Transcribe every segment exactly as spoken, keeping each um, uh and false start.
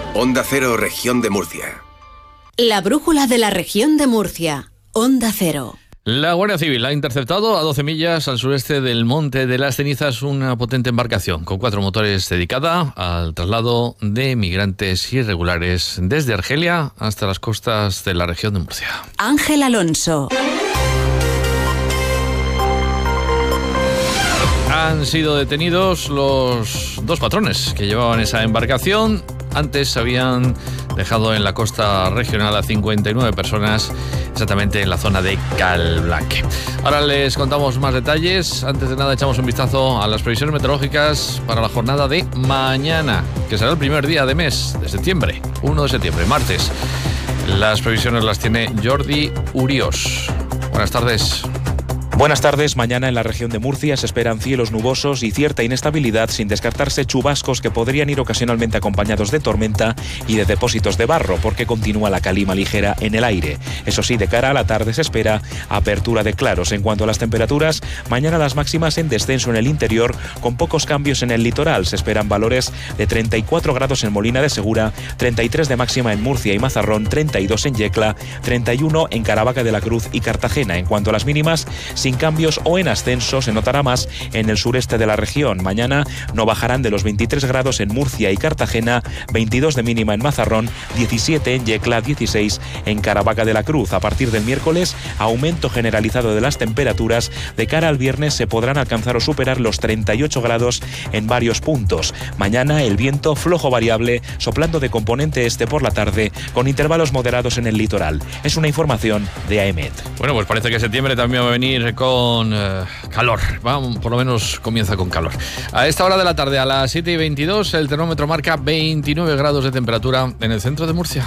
Onda Cero, Región de Murcia. La brújula de la Región de Murcia. Onda Cero. La Guardia Civil ha interceptado a doce millas al sureste del Monte de las Cenizas una potente embarcación con cuatro motores dedicada al traslado de migrantes irregulares desde Argelia hasta las costas de la región de Murcia. Ángel Alonso. Han sido detenidos los dos patrones que llevaban esa embarcación. Antes habían dejado en la costa regional a cincuenta y nueve personas, exactamente en la zona de Calblanque. Ahora les contamos más detalles. Antes de nada echamos un vistazo a las previsiones meteorológicas para la jornada de mañana, que será el primer día de mes de septiembre, primero de septiembre, martes. Las previsiones las tiene Jordi Urios. Buenas tardes. Buenas tardes. Mañana en la región de Murcia se esperan cielos nubosos y cierta inestabilidad, sin descartarse chubascos que podrían ir ocasionalmente acompañados de tormenta y de depósitos de barro, porque continúa la calima ligera en el aire. Eso sí, de cara a la tarde se espera apertura de claros. En cuanto a las temperaturas, mañana las máximas en descenso en el interior, con pocos cambios en el litoral. Se esperan valores de treinta y cuatro grados en Molina de Segura, treinta y tres de máxima en Murcia y Mazarrón, treinta y dos en Yecla, treinta y uno en Caravaca de la Cruz y Cartagena. En cuanto a las mínimas, sin cambios o en ascenso, se notará más en el sureste de la región. Mañana no bajarán de los veintitrés grados en Murcia y Cartagena, veintidós de mínima en Mazarrón, diecisiete en Yecla, dieciséis en Caravaca de la Cruz. A partir del miércoles, aumento generalizado de las temperaturas. De cara al viernes se podrán alcanzar o superar los treinta y ocho grados en varios puntos. Mañana el viento flojo variable, soplando de componente este por la tarde, con intervalos moderados en el litoral. Es una información de AEMET. Bueno, pues parece que septiembre también va a venir con eh, calor. Vamos, por lo menos comienza con calor. A esta hora de la tarde, a las siete y veintidós, el termómetro marca veintinueve grados de temperatura en el centro de Murcia.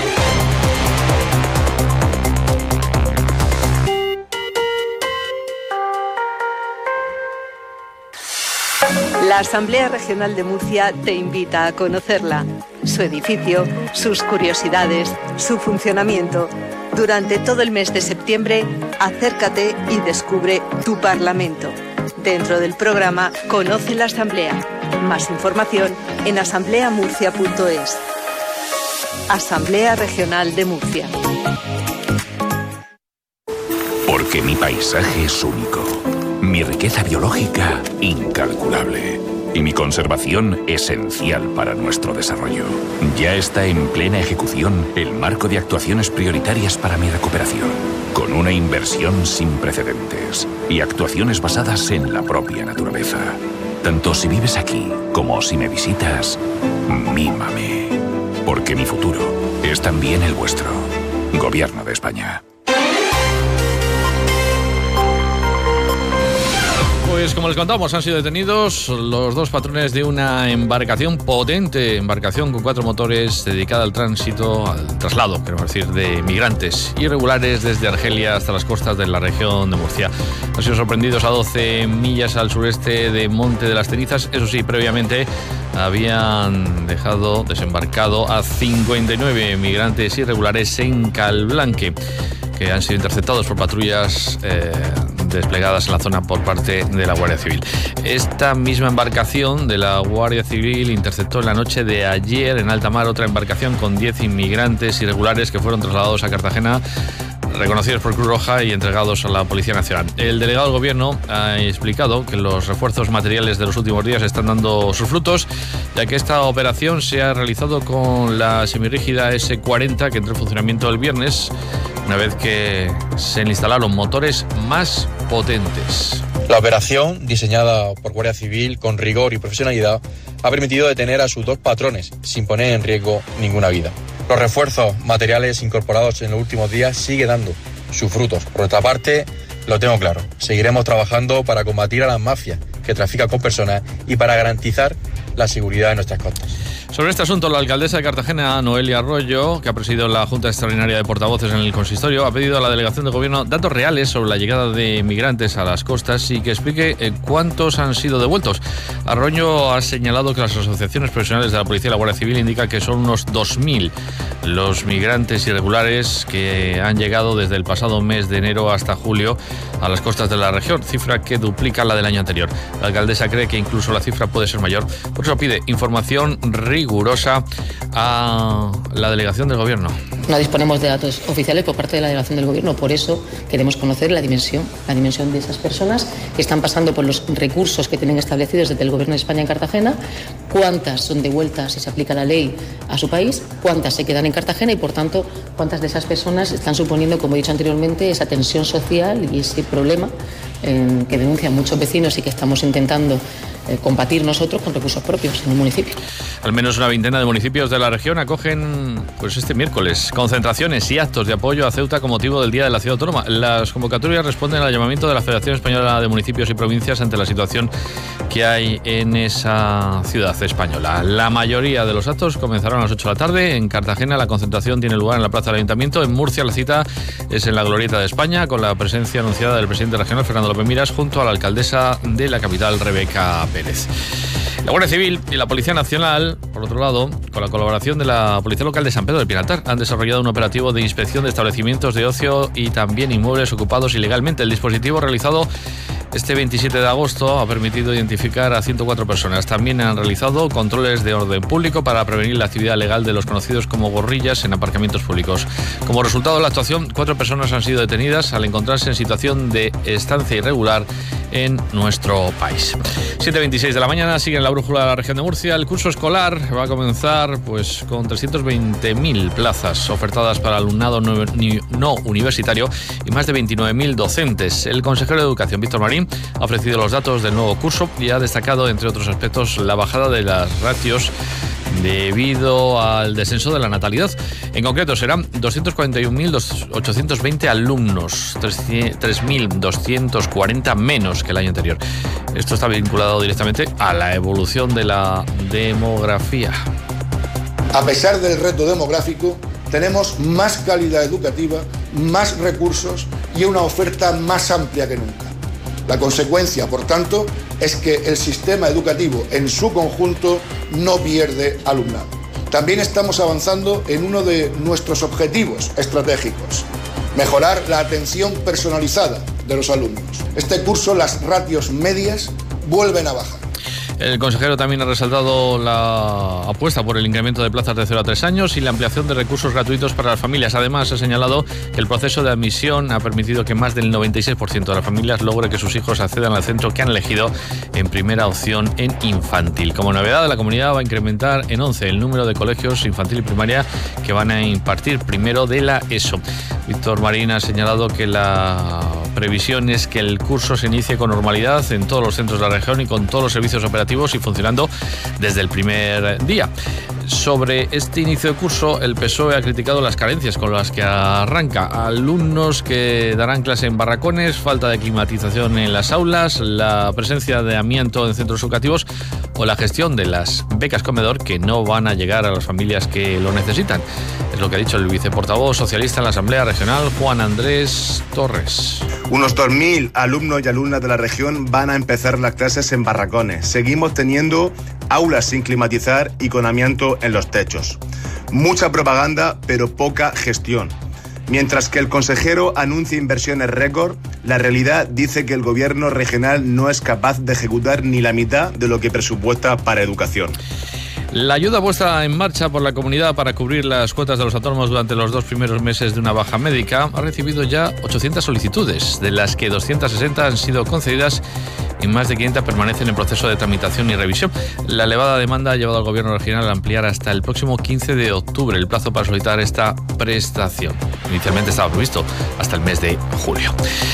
La Asamblea Regional de Murcia te invita a conocerla, su edificio, sus curiosidades, su funcionamiento. Durante todo el mes de septiembre, acércate y descubre tu Parlamento. Dentro del programa Conoce la Asamblea. Más información en asamblea murcia punto es. Asamblea Regional de Murcia. Porque mi paisaje es único, mi riqueza biológica incalculable y mi conservación esencial para nuestro desarrollo. Ya está en plena ejecución el marco de actuaciones prioritarias para mi recuperación, con una inversión sin precedentes y actuaciones basadas en la propia naturaleza. Tanto si vives aquí como si me visitas, mímame, porque mi futuro es también el vuestro. Gobierno de España. Pues como les contamos, han sido detenidos los dos patrones de una embarcación potente, embarcación con cuatro motores dedicada al tránsito, al traslado, queremos decir, de migrantes irregulares desde Argelia hasta las costas de la región de Murcia. Han sido sorprendidos a doce millas al sureste de Monte de las Cenizas. Eso sí, previamente habían dejado desembarcado a cincuenta y nueve migrantes irregulares en Calblanque, que han sido interceptados por patrullas eh, desplegadas en la zona por parte de la Guardia Civil. Esta misma embarcación de la Guardia Civil interceptó en la noche de ayer en alta mar otra embarcación con diez inmigrantes irregulares que fueron trasladados a Cartagena, reconocidos por Cruz Roja y entregados a la Policía Nacional. El delegado del Gobierno ha explicado que los refuerzos materiales de los últimos días están dando sus frutos, ya que esta operación se ha realizado con la semirrígida ese cuarenta que entró en funcionamiento el viernes, una vez que se instalaron motores más potentes. La operación, diseñada por Guardia Civil con rigor y profesionalidad, ha permitido detener a sus dos patrones sin poner en riesgo ninguna vida. Los refuerzos materiales incorporados en los últimos días siguen dando sus frutos. Por otra parte, lo tengo claro, seguiremos trabajando para combatir a las mafias que trafican con personas y para garantizar la seguridad de nuestras costas. Sobre este asunto, la alcaldesa de Cartagena, Noelia Arroyo, que ha presidido la Junta Extraordinaria de Portavoces en el Consistorio, ha pedido a la Delegación de Gobierno datos reales sobre la llegada de migrantes a las costas y que explique cuántos han sido devueltos. Arroyo ha señalado que las asociaciones profesionales de la Policía y la Guardia Civil indican que son unos dos mil los migrantes irregulares que han llegado desde el pasado mes de enero hasta julio a las costas de la región, cifra que duplica la del año anterior. La alcaldesa cree que incluso la cifra puede ser mayor, por eso pide información rigurosa rigurosa a la delegación del Gobierno. No disponemos de datos oficiales por parte de la delegación del Gobierno, por eso queremos conocer la dimensión, la dimensión de esas personas que están pasando por los recursos que tienen establecidos desde el Gobierno de España en Cartagena, cuántas son devueltas si se aplica la ley a su país, cuántas se quedan en Cartagena y, por tanto, cuántas de esas personas están suponiendo, como he dicho anteriormente, esa tensión social y ese problema eh, que denuncian muchos vecinos y que estamos intentando eh, combatir nosotros con recursos propios en el municipio. Al menos una veintena de municipios de la región acogen pues este miércoles concentraciones y actos de apoyo a Ceuta con motivo del Día de la Ciudad Autónoma. Las convocatorias responden al llamamiento de la Federación Española de Municipios y Provincias ante la situación que hay en esa ciudad española. La mayoría de los actos comenzaron a las ocho de la tarde. En Cartagena la concentración tiene lugar en la Plaza del Ayuntamiento. En Murcia la cita es en la Glorieta de España, con la presencia anunciada del presidente regional Fernando López Miras junto a la alcaldesa de la capital Rebeca Pérez. La Guardia Civil y la Policía Nacional, por otro lado, con la colaboración de la Policía Local de San Pedro del Pinatar, han desarrollado un operativo de inspección de establecimientos de ocio y también inmuebles ocupados ilegalmente. El dispositivo realizado este veintisiete de agosto ha permitido identificar a ciento cuatro personas. También han realizado controles de orden público para prevenir la actividad legal de los conocidos como gorrillas en aparcamientos públicos. Como resultado de la actuación, cuatro personas han sido detenidas al encontrarse en situación de estancia irregular en nuestro país. siete veintiséis de la mañana, sigue en la brújula de la región de Murcia. El curso escolar va a comenzar pues con trescientas veinte mil plazas ofertadas para alumnado no, no universitario y más de veintinueve mil docentes. El consejero de Educación, Víctor Marín, ha ofrecido los datos del nuevo curso y ha destacado, entre otros aspectos, la bajada de las ratios debido al descenso de la natalidad. En concreto, serán doscientos cuarenta y un mil ochocientos veinte alumnos, tres mil doscientos cuarenta menos que el año anterior. Esto está vinculado directamente a la evolución de la demografía. A pesar del reto demográfico, tenemos más calidad educativa, más recursos y una oferta más amplia que nunca. La consecuencia, por tanto, es que el sistema educativo en su conjunto no pierde alumnado. También estamos avanzando en uno de nuestros objetivos estratégicos: mejorar la atención personalizada de los alumnos. Este curso las ratios medias vuelven a bajar. El consejero también ha resaltado la apuesta por el incremento de plazas de cero a tres años y la ampliación de recursos gratuitos para las familias. Además, ha señalado que el proceso de admisión ha permitido que más del noventa y seis por ciento de las familias logre que sus hijos accedan al centro que han elegido en primera opción en infantil. Como novedad, la comunidad va a incrementar en once el número de colegios infantil y primaria que van a impartir primero de la ESO. Víctor Marín ha señalado que la previsión es que el curso se inicie con normalidad en todos los centros de la región y con todos los servicios operativos y funcionando desde el primer día. Sobre este inicio de curso, el P S O E ha criticado las carencias con las que arranca. Alumnos que darán clase en barracones, falta de climatización en las aulas, la presencia de amianto en centros educativos o la gestión de las becas comedor que no van a llegar a las familias que lo necesitan. Es lo que ha dicho el viceportavoz socialista en la Asamblea Regional, Juan Andrés Torres. Unos dos mil alumnos y alumnas de la región van a empezar las clases en barracones. Seguimos teniendo aulas sin climatizar y con amianto en los techos. Mucha propaganda, pero poca gestión. Mientras que el consejero anuncia inversiones récord, la realidad dice que el gobierno regional no es capaz de ejecutar ni la mitad de lo que presupuesta para educación. La ayuda puesta en marcha por la comunidad para cubrir las cuotas de los autónomos durante los dos primeros meses de una baja médica ha recibido ya ochocientas solicitudes, de las que doscientas sesenta han sido concedidas y más de quinientas permanecen en proceso de tramitación y revisión. La elevada demanda ha llevado al gobierno regional a ampliar hasta el próximo quince de octubre el plazo para solicitar esta prestación. Inicialmente estaba previsto hasta el mes de julio.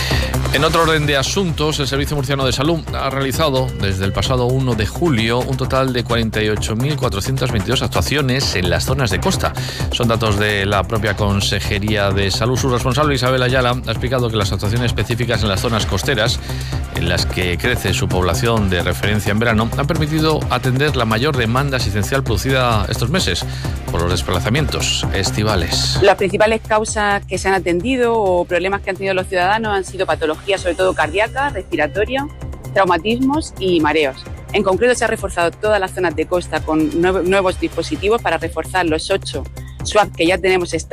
En otro orden de asuntos, el Servicio Murciano de Salud ha realizado desde el pasado uno de julio un total de cuarenta y ocho mil cuatrocientas veintidós actuaciones en las zonas de costa. Son datos de la propia Consejería de Salud. Su responsable, Isabel Ayala, ha explicado que las actuaciones específicas en las zonas costeras, en las que crece su población de referencia en verano, han permitido atender la mayor demanda asistencial producida estos meses por los desplazamientos estivales. Las principales causas que se han atendido o problemas que han tenido los ciudadanos han sido patologías, sobre todo cardíacas, respiratorias, traumatismos y mareos. En concreto, se han reforzado todas las zonas de costa con nuevos dispositivos para reforzar los ocho S W A P que ya tenemos estables